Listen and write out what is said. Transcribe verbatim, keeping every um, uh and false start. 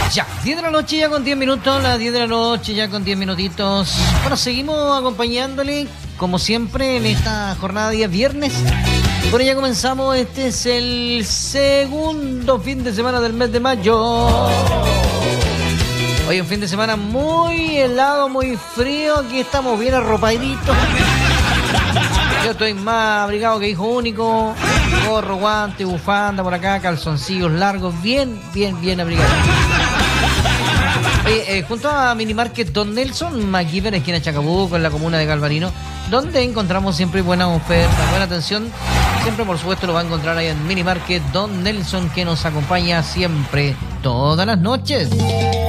Ya, diez de la noche ya con diez minutos, las diez de la noche ya con diez minutitos. Bueno, seguimos acompañándole, como siempre, en esta jornada de día viernes. Bueno, ya comenzamos, este es el segundo fin de semana del mes de mayo. Hoy un fin de semana muy helado, muy frío, aquí estamos bien arropaditos. Yo estoy más abrigado que hijo único, gorro, guante, bufanda por acá, calzoncillos largos, bien, bien, bien abrigados. Oye, eh, junto a Minimarket Don Nelson, McKeever, esquina Chacabuco, en la comuna de Galvarino, donde encontramos siempre buenas ofertas, buena atención. Siempre, por supuesto, lo va a encontrar ahí en Minimarket Don Nelson, que nos acompaña siempre, todas las noches.